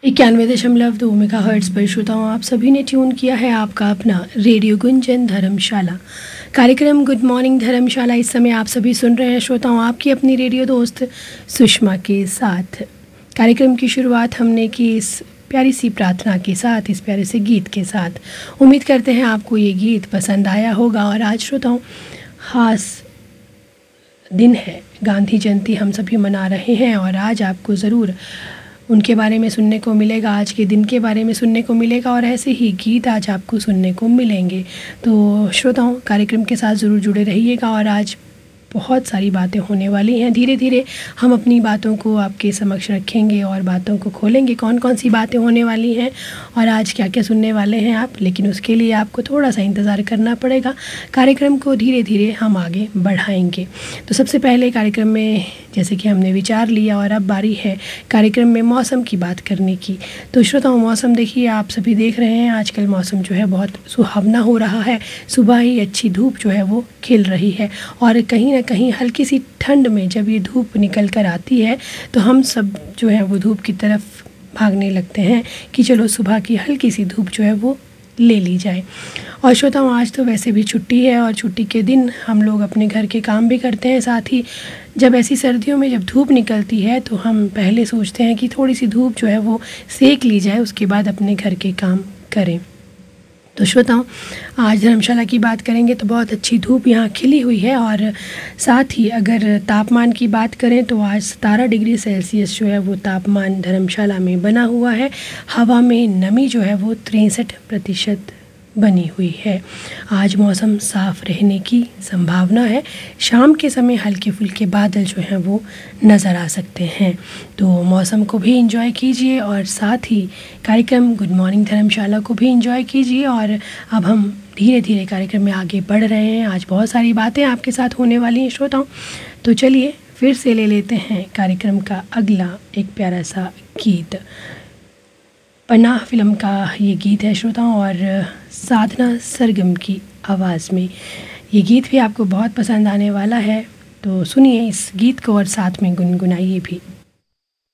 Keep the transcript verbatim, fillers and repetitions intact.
इक्यानवे दशमलव दो मेगा हर्ट्स पर श्रोताओं आप सभी ने ट्यून किया है आपका अपना रेडियो गुंजन धर्मशाला कार्यक्रम गुड मॉर्निंग धर्मशाला। इस समय आप सभी सुन रहे हैं श्रोताओं आपकी अपनी रेडियो दोस्त सुषमा के साथ। कार्यक्रम की शुरुआत हमने की इस प्यारी सी प्रार्थना के साथ, इस प्यारे से गीत के साथ। उम्मीद करते हैं आपको ये गीत पसंद आया होगा। और आज श्रोताओं खास दिन है, गांधी जयंती हम सभी मना रहे हैं और आज आपको ज़रूर उनके बारे में सुनने को मिलेगा, आज के दिन के बारे में सुनने को मिलेगा और ऐसे ही गीत आज आपको सुनने को मिलेंगे। तो श्रोताओं कार्यक्रम के साथ ज़रूर जुड़े रहिएगा और आज बहुत सारी बातें होने वाली हैं। धीरे धीरे हम अपनी बातों को आपके समक्ष रखेंगे और बातों को खोलेंगे, कौन कौन सी बातें होने वाली हैं और आज क्या क्या सुनने वाले हैं आप। लेकिन उसके लिए आपको थोड़ा सा इंतज़ार करना पड़ेगा। कार्यक्रम को धीरे धीरे हम आगे बढ़ाएंगे। तो सबसे पहले कार्यक्रम में जैसे कि हमने विचार लिया और अब बारी है कार्यक्रम में मौसम की बात करने की। तो श्रोताओं मौसम देखिए, आप सभी देख रहे हैं आजकल मौसम जो है बहुत सुहावना हो रहा है। सुबह ही अच्छी धूप जो है वो खिल रही है और कहीं ना कहीं हल्की सी ठंड में जब ये धूप निकल कर आती है तो हम सब जो है वो धूप की तरफ भागने लगते हैं कि चलो सुबह की हल्की सी धूप जो है वो ले ली जाए। और श्रोताओं आज तो वैसे भी छुट्टी है और छुट्टी के दिन हम लोग अपने घर के काम भी करते हैं। साथ ही जब ऐसी सर्दियों में जब धूप निकलती है तो हम पहले सोचते हैं कि थोड़ी सी धूप जो है वो सेक ली जाए, उसके बाद अपने घर के काम करें। तो श्रोताओं आज धर्मशाला की बात करेंगे तो बहुत अच्छी धूप यहाँ खिली हुई है और साथ ही अगर तापमान की बात करें तो आज सतारह डिग्री सेल्सियस जो है वो तापमान धर्मशाला में बना हुआ है। हवा में नमी जो है वो तिरसठ प्रतिशत बनी हुई है। आज मौसम साफ़ रहने की संभावना है। शाम के समय हल्के फुल्के बादल जो हैं वो नज़र आ सकते हैं। तो मौसम को भी एंजॉय कीजिए और साथ ही कार्यक्रम गुड मॉर्निंग धर्मशाला को भी एंजॉय कीजिए। और अब हम धीरे धीरे कार्यक्रम में आगे बढ़ रहे हैं। आज बहुत सारी बातें आपके साथ होने वाली हैं श्रोताओं। तो चलिए फिर से ले लेते हैं कार्यक्रम का अगला एक प्यारा सा गीत। पनाह फिल्म का ये गीत है श्रोताओं और साधना सरगम की आवाज़ में ये गीत भी आपको बहुत पसंद आने वाला है। तो सुनिए इस गीत को और साथ में गुनगुनाइए भी।